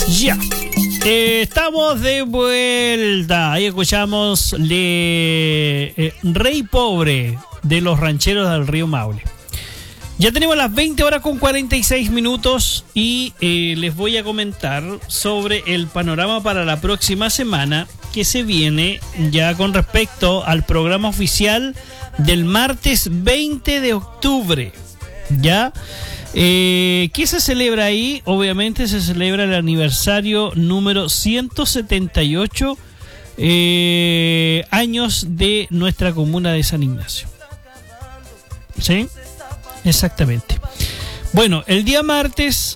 Ya. Estamos de vuelta. Ahí escuchamos Rey Pobre de los Rancheros del Río Maule. Ya tenemos las 20 horas con 46 minutos y les voy a comentar sobre el panorama para la próxima semana que se viene ya con respecto al programa oficial del martes 20 de octubre. ¿Ya? ¿Qué se celebra ahí? Obviamente se celebra el aniversario número 178 años de nuestra comuna de San Ignacio. ¿Sí? Exactamente. Bueno, el día martes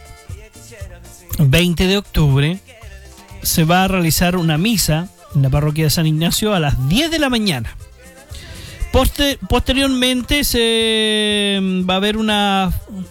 20 de octubre se va a realizar una misa en la parroquia de San Ignacio a las 10 de la mañana. Posteriormente se va a haber una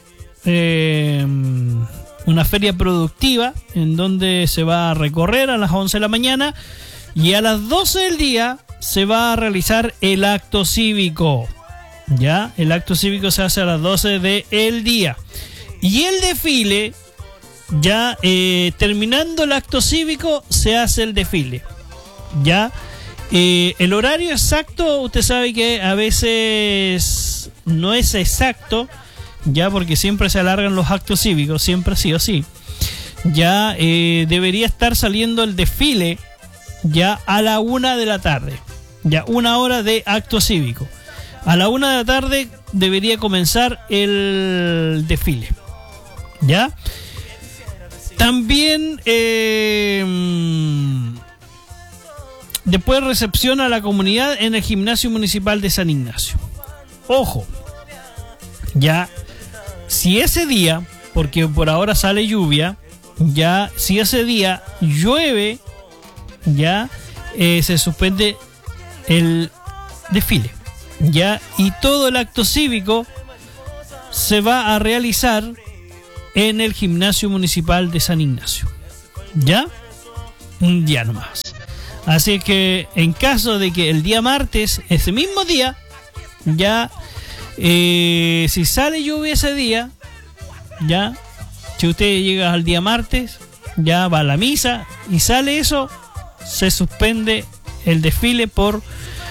feria productiva en donde se va a recorrer a las 11 de la mañana y a las 12 del día se va a realizar el acto cívico. Ya, el acto cívico se hace a las 12 del día. Y el desfile, ya terminando el acto cívico, se hace el desfile. Ya. El horario exacto, usted sabe que a veces no es exacto, ya, porque siempre se alargan los actos cívicos, siempre sí o sí. Ya debería estar saliendo el desfile ya a la 1 de la tarde. Ya 1 hora de acto cívico. A la 1 de la tarde debería comenzar el desfile. ¿Ya? También después recepción a la comunidad en el gimnasio municipal de San Ignacio. Ojo, ya, si ese día, porque por ahora sale lluvia, ya, si ese día llueve, ya, se suspende el desfile. Ya, y todo el acto cívico se va a realizar en el gimnasio municipal de San Ignacio. ¿Ya? Un día nomás. Así que en caso de que el día martes, ese mismo día, ya, si sale lluvia ese día, ya, si usted llega al día martes, ya va a la misa y sale eso, se suspende el desfile por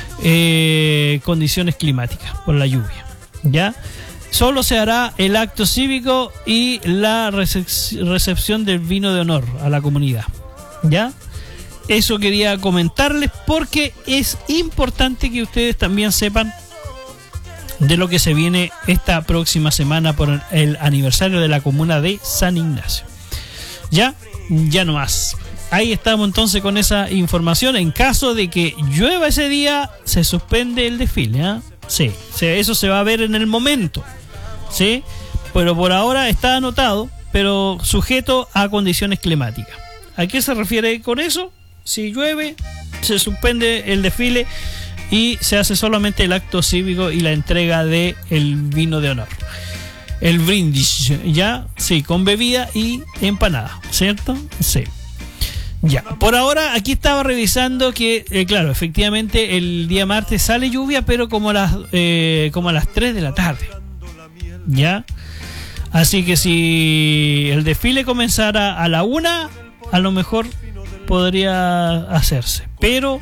condiciones climáticas, por la lluvia. Ya, solo se hará el acto cívico y la recepción del vino de honor a la comunidad. Ya, eso quería comentarles porque es importante que ustedes también sepan de lo que se viene esta próxima semana por el aniversario de la comuna de San Ignacio. Ya no más. Ahí estamos entonces con esa información. En caso de que llueva ese día, se suspende el desfile. ¿Eh? Sí, eso se va a ver en el momento. ¿Sí? Pero por ahora está anotado, pero sujeto a condiciones climáticas. ¿A qué se refiere con eso? Si llueve, se suspende el desfile y se hace solamente el acto cívico y la entrega de el vino de honor. El brindis, ¿ya? Sí, con bebida y empanada, ¿cierto? Sí. Ya, por ahora aquí estaba revisando que, claro, efectivamente el día martes sale lluvia, pero como a las 3 de la tarde. ¿Ya? Así que si el desfile comenzara a la 1, a lo mejor podría hacerse. Pero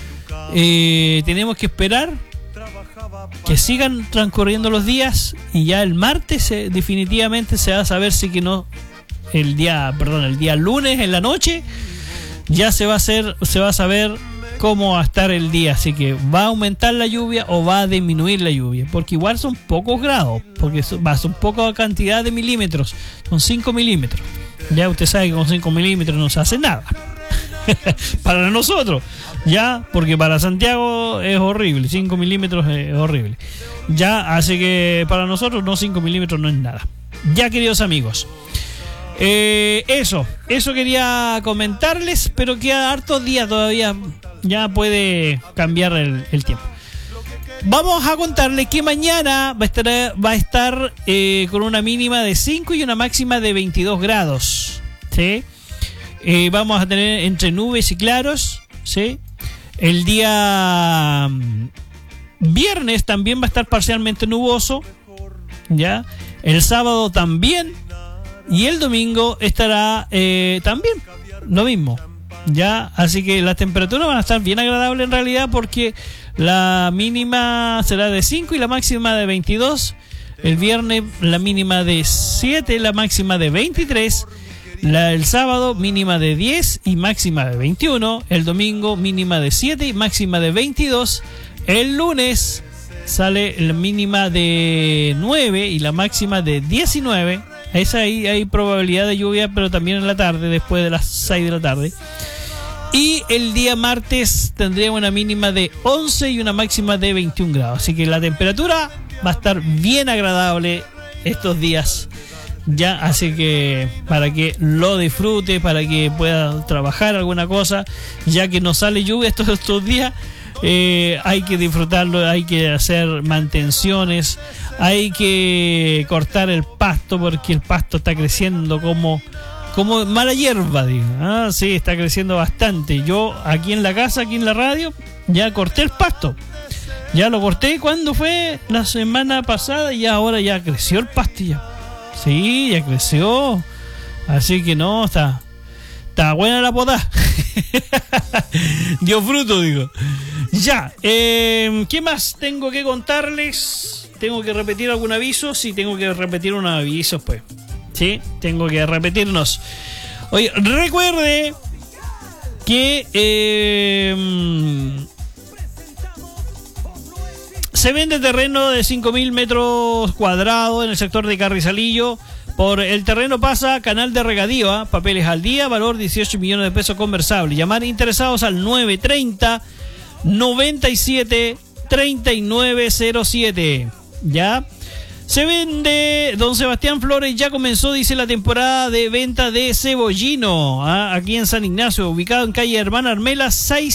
tenemos que esperar que sigan transcurriendo los días y ya el martes definitivamente se va a saber si que no el día lunes en la noche ya se va a saber cómo va a estar el día, así que va a aumentar la lluvia o va a disminuir la lluvia, porque igual son pocos grados, porque son poca cantidad de milímetros, son 5 milímetros. Ya usted sabe que con 5 milímetros no se hace nada para nosotros, ya, porque para Santiago es horrible, 5 milímetros es horrible, ya, así que para nosotros 5 milímetros no es nada. Ya, queridos amigos, eso quería comentarles, pero queda hartos días todavía, ya puede cambiar el tiempo. Vamos a contarles que mañana va a estar con una mínima de 5 y una máxima de 22 grados, ¿sí? Vamos a tener entre nubes y claros, ¿sí? El día viernes también va a estar parcialmente nuboso, ¿ya? El sábado también. Y el domingo estará también lo mismo. Ya, así que las temperaturas van a estar bien agradables en realidad, porque la mínima será de 5 y la máxima de 22. El viernes la mínima de 7, la máxima de 23. El sábado mínima de 10 y máxima de 21. El domingo mínima de 7 y máxima de 22. El lunes sale la mínima de 9 y la máxima de 19. Esa ahí hay probabilidad de lluvia, pero también en la tarde, después de las 6 de la tarde. Y el día martes tendremos una mínima de 11 y una máxima de 21 grados. Así que la temperatura va a estar bien agradable estos días. Ya, así que para que lo disfrute, para que pueda trabajar alguna cosa, ya que no sale lluvia estos días. Hay que disfrutarlo, hay que hacer mantenciones, hay que cortar el pasto, porque el pasto está creciendo como mala hierba, digo. Sí, está creciendo bastante. Yo aquí en la casa, aquí en la radio, ya corté el pasto. Ya lo corté cuando fue la semana pasada y ahora ya creció el pasto ya. Sí, ya creció. Así que no, está buena la poda. Dio fruto, digo. Ya, ¿qué más tengo que contarles? ¿Tengo que repetir algún aviso? Sí, tengo que repetir unos avisos, pues. Sí, tengo que repetirnos. Oye, recuerde que se vende terreno de 5.000 metros cuadrados en el sector de Carrizalillo. Por el terreno pasa canal de regadío, papeles al día, valor 18 millones de pesos conversable. Llamar interesados al 930 97 3907. ¿Ya? Se vende, don Sebastián Flores ya comenzó, dice, la temporada de venta de cebollino, aquí en San Ignacio, ubicado en calle Hermana Armela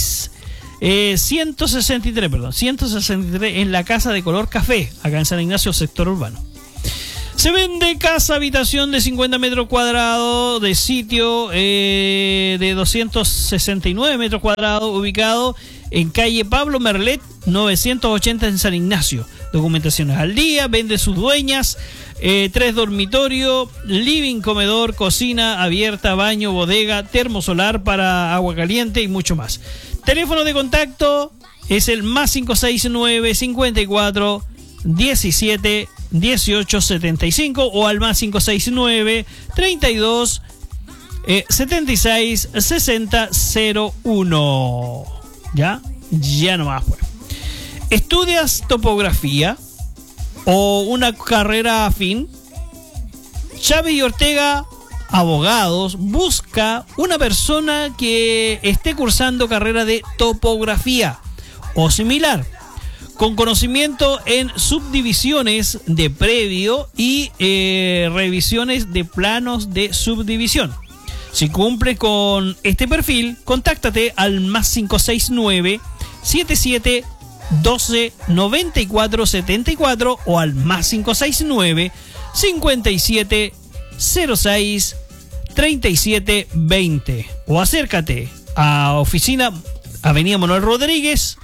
163 en la casa de color café, acá en San Ignacio, sector urbano. Se vende casa habitación de 50 metros cuadrados de sitio de 269 metros cuadrados, ubicado en calle Pablo Merlet 980 en San Ignacio. Documentaciones al día, vende sus dueñas, 3 dormitorios, living, comedor, cocina abierta, baño, bodega, termosolar para agua caliente y mucho más. Teléfono de contacto es el más 569 54 17 18 75 o al más 569 32 76 60 01. Ya nomás, pues. ¿Estudias topografía o una carrera afín? Chávez y Ortega Abogados busca una persona que esté cursando carrera de topografía o similar, con conocimiento en subdivisiones de predio y revisiones de planos de subdivisión. Si cumple con este perfil, contáctate al más 569 77 12 94 74 o al más 569 57 06 37 20 o acércate a oficina Avenida Manuel Rodríguez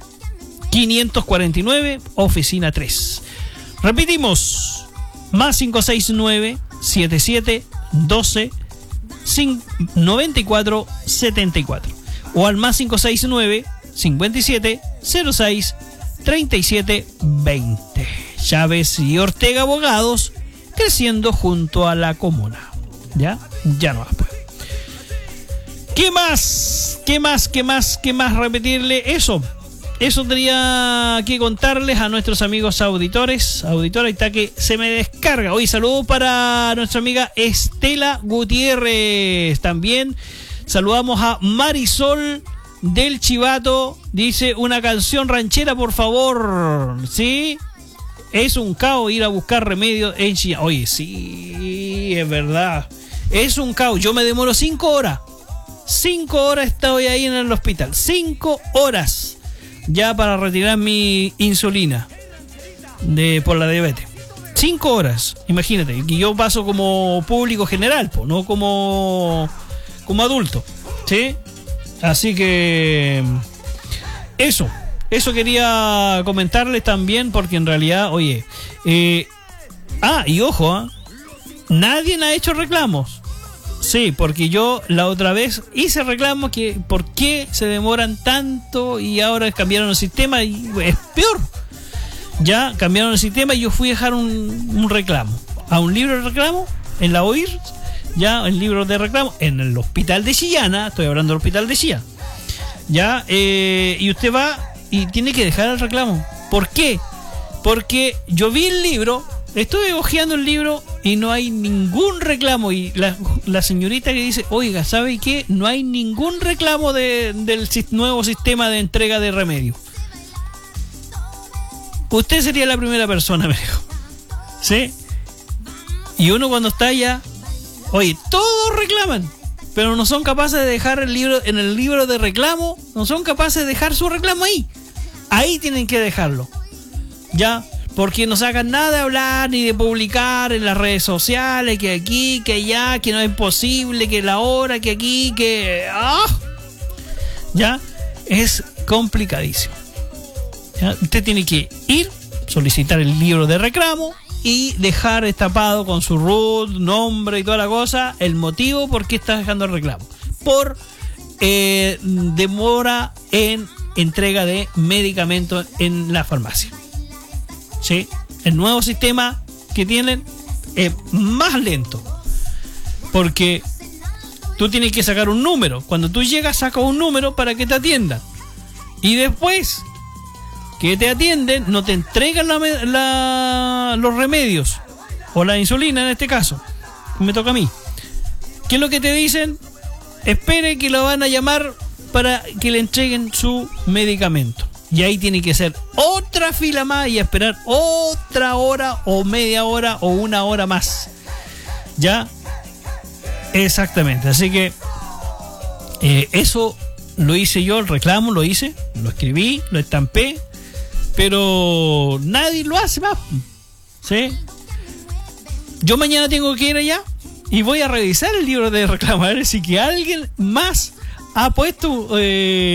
549, oficina 3. Repetimos, más 569 77 12 94 74 o al más 569 57 06 37 20. Chávez y Ortega Abogados, creciendo junto a la comuna. Ya no más, pues. ¿Qué más repetirle? Eso tenía que contarles a nuestros amigos auditores. Ahí está que se me descarga. Hoy saludos para nuestra amiga Estela Gutiérrez. También saludamos a Marisol del Chivato. Dice, una canción ranchera, por favor. ¿Sí? Es un caos ir a buscar remedios en China. Oye, sí, es verdad. Es un caos. Yo me demoro 5 horas. 5 horas estoy ahí en el hospital. 5 horas. Ya para retirar mi insulina por la diabetes. 5 horas, imagínate. Y yo paso como público general, no como adulto, ¿sí? Así que eso quería comentarles también, porque en realidad, oye, y ojo, Nadie ha hecho reclamos. Sí, porque yo la otra vez hice reclamos que por qué se demoran tanto y ahora cambiaron el sistema y es peor. Ya cambiaron el sistema y yo fui a dejar un reclamo a un libro de reclamo en la OIR, ya el libro de reclamo en el hospital de Chillana, estoy hablando del hospital de Chillán, ya, y usted va y tiene que dejar el reclamo. ¿Por qué? Porque yo vi el libro, estuve hojeando el libro y no hay ningún reclamo. Y la señorita que dice, oiga, ¿sabe qué? No hay ningún reclamo del nuevo sistema de entrega de remedio. Usted sería la primera persona, me dijo. ¿Sí? Y uno cuando está allá, oye, todos reclaman, pero no son capaces de dejar el libro en el libro de reclamo, no son capaces de dejar su reclamo ahí. Ahí tienen que dejarlo. ¿Ya? Porque no sacan nada de hablar ni de publicar en las redes sociales, que aquí, que allá, que no es posible, que la hora, que aquí, que... ¡ah! ¿Ya? Es complicadísimo. ¿Ya? Usted tiene que ir, solicitar el libro de reclamo y dejar destapado con su root, nombre y toda la cosa, el motivo por qué está dejando el reclamo. Por demora en entrega de medicamentos en la farmacia. ¿Sí? El nuevo sistema que tienen es más lento, porque tú tienes que sacar un número. Cuando tú llegas, sacas un número para que te atiendan, y después que te atienden no te entregan los remedios o la insulina, en este caso me toca a mí. ¿Qué es lo que te dicen? Espere que lo van a llamar para que le entreguen su medicamento. Y ahí tiene que ser otra fila más y esperar otra hora o media hora o una hora más. ¿Ya? Exactamente. Así que eso lo hice yo, el reclamo lo hice, lo escribí, lo estampé, pero nadie lo hace más. ¿Sí? Yo mañana tengo que ir allá y voy a revisar el libro de reclamo, a ver si que alguien más ha puesto...